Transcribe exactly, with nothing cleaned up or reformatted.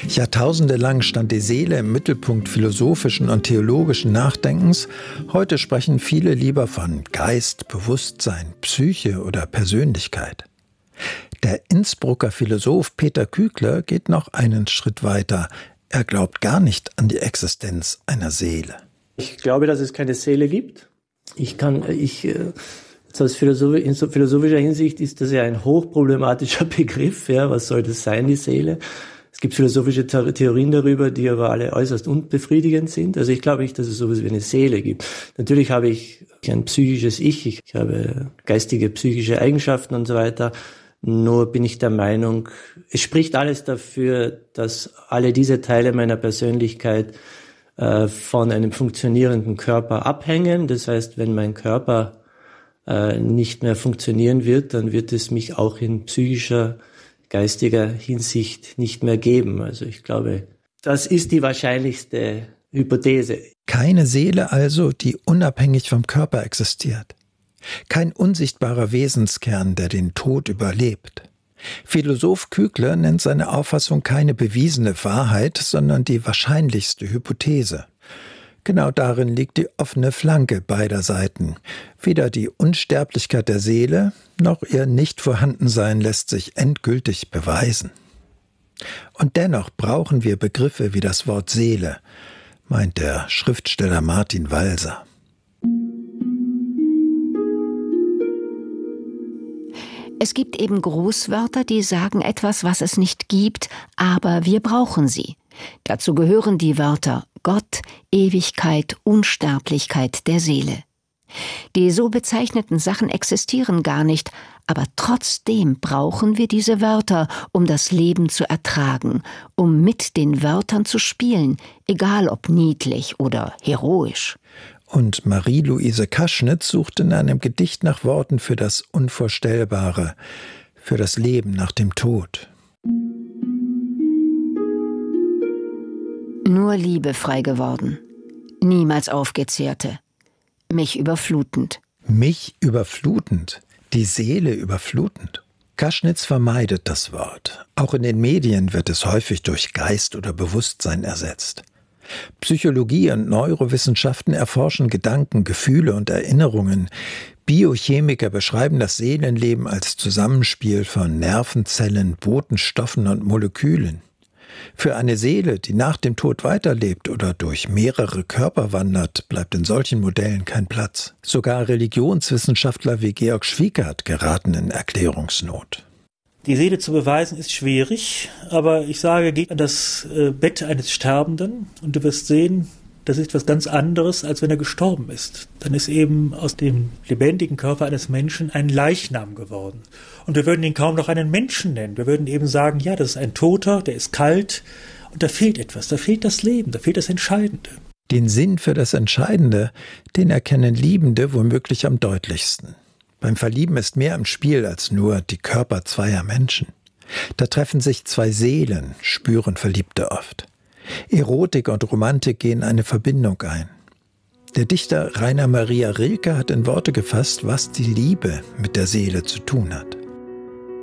Jahrtausende lang stand die Seele im Mittelpunkt philosophischen und theologischen Nachdenkens. Heute sprechen viele lieber von Geist, Bewusstsein, Psyche oder Persönlichkeit. Der Innsbrucker Philosoph Peter Kügler geht noch einen Schritt weiter. Er glaubt gar nicht an die Existenz einer Seele. Ich glaube, dass es keine Seele gibt. Ich kann, ich, aus Philosoph- in philosophischer Hinsicht ist das ja ein hochproblematischer Begriff. Ja, was soll das sein, die Seele? Es gibt philosophische Theorien darüber, die aber alle äußerst unbefriedigend sind. Also ich glaube nicht, dass es sowas wie eine Seele gibt. Natürlich habe ich ein psychisches Ich, ich habe geistige, psychische Eigenschaften und so weiter. Nur bin ich der Meinung, es spricht alles dafür, dass alle diese Teile meiner Persönlichkeit äh, von einem funktionierenden Körper abhängen. Das heißt, wenn mein Körper äh, nicht mehr funktionieren wird, dann wird es mich auch in psychischer, geistiger Hinsicht nicht mehr geben. Also ich glaube, das ist die wahrscheinlichste Hypothese. Keine Seele also, die unabhängig vom Körper existiert. Kein unsichtbarer Wesenskern, der den Tod überlebt. Philosoph Kügler nennt seine Auffassung keine bewiesene Wahrheit, sondern die wahrscheinlichste Hypothese. Genau darin liegt die offene Flanke beider Seiten. Weder die Unsterblichkeit der Seele, noch ihr Nichtvorhandensein lässt sich endgültig beweisen. Und dennoch brauchen wir Begriffe wie das Wort Seele, meint der Schriftsteller Martin Walser. Es gibt eben Grußwörter, die sagen etwas, was es nicht gibt, aber wir brauchen sie. Dazu gehören die Wörter Gott, Ewigkeit, Unsterblichkeit der Seele. Die so bezeichneten Sachen existieren gar nicht, aber trotzdem brauchen wir diese Wörter, um das Leben zu ertragen, um mit den Wörtern zu spielen, egal ob niedlich oder heroisch. Und Marie-Louise Kaschnitz sucht in einem Gedicht nach Worten für das Unvorstellbare, für das Leben nach dem Tod. Nur Liebe frei geworden, niemals aufgezehrte, mich überflutend. Mich überflutend, die Seele überflutend. Kaschnitz vermeidet das Wort. Auch in den Medien wird es häufig durch Geist oder Bewusstsein ersetzt. Psychologie und Neurowissenschaften erforschen Gedanken, Gefühle und Erinnerungen. Biochemiker beschreiben das Seelenleben als Zusammenspiel von Nervenzellen, Botenstoffen und Molekülen. Für eine Seele, die nach dem Tod weiterlebt oder durch mehrere Körper wandert, bleibt in solchen Modellen kein Platz. Sogar Religionswissenschaftler wie Georg Schwiekert geraten in Erklärungsnot. Die Seele zu beweisen ist schwierig, aber ich sage, geh an das Bett eines Sterbenden und du wirst sehen, das ist was ganz anderes, als wenn er gestorben ist. Dann ist eben aus dem lebendigen Körper eines Menschen ein Leichnam geworden. Und wir würden ihn kaum noch einen Menschen nennen. Wir würden eben sagen, ja, das ist ein Toter, der ist kalt und da fehlt etwas, da fehlt das Leben, da fehlt das Entscheidende. Den Sinn für das Entscheidende, den erkennen Liebende womöglich am deutlichsten. Beim Verlieben ist mehr im Spiel als nur die Körper zweier Menschen. Da treffen sich zwei Seelen, spüren Verliebte oft. Erotik und Romantik gehen eine Verbindung ein. Der Dichter Rainer Maria Rilke hat in Worte gefasst, was die Liebe mit der Seele zu tun hat.